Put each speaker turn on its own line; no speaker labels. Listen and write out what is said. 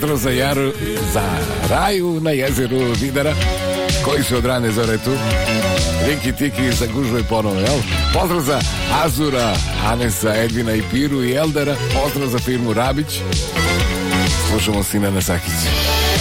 Pozdrav za Raju na jezeru Vidara, koji su od rane zore tu. Riki Tiki sa gužve ponovo, jel? Pozdrav za Azura, Anesa, Edvina i Piru i Eldara. Pozdrav za firmu Rabić. Slušamo Sinana Sakića.